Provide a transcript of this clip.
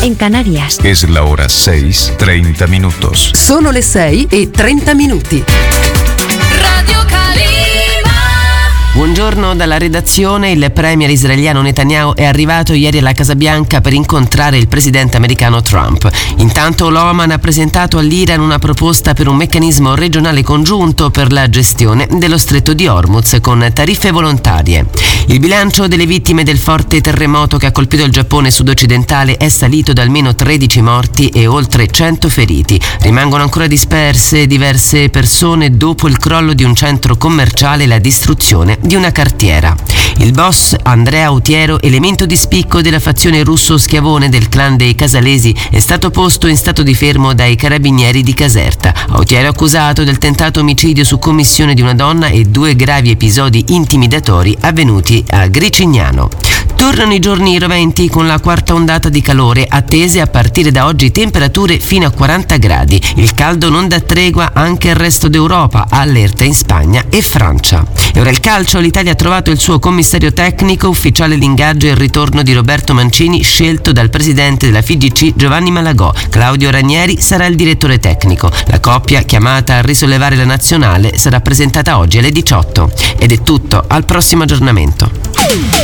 en Canarias. Es la hora 6:30 minutos. Sono le 6:30. Radio Calima. Buongiorno dalla redazione. Il premier israeliano Netanyahu è arrivato ieri alla Casa Bianca per incontrare il presidente americano Trump. Intanto l'Oman ha presentato all'Iran una proposta per un meccanismo regionale congiunto per la gestione dello stretto di Hormuz con tariffe volontarie. Il bilancio delle vittime del forte terremoto che ha colpito il Giappone sud-occidentale è salito da almeno 13 morti e oltre 100 feriti. Rimangono ancora disperse diverse persone dopo il crollo di un centro commerciale e la distruzione di una cartiera. Il boss Andrea Autiero, elemento di spicco della fazione russo-schiavone del clan dei Casalesi, è stato posto in stato di fermo dai carabinieri di Caserta. Autiero è accusato del tentato omicidio su commissione di una donna e 2 gravi episodi intimidatori avvenuti a Gricignano. Tornano i giorni roventi con la quarta ondata di calore, attese a partire da oggi temperature fino a 40 gradi. Il caldo non dà tregua anche al resto d'Europa, allerta in Spagna e Francia. E ora il calcio, l'Italia ha trovato il suo commissario tecnico, ufficiale l'ingaggio e il ritorno di Roberto Mancini, scelto dal presidente della FIGC Giovanni Malagò. Claudio Ranieri sarà il direttore tecnico. La coppia, chiamata a risollevare la nazionale, sarà presentata oggi alle 18. Ed è tutto, al prossimo aggiornamento.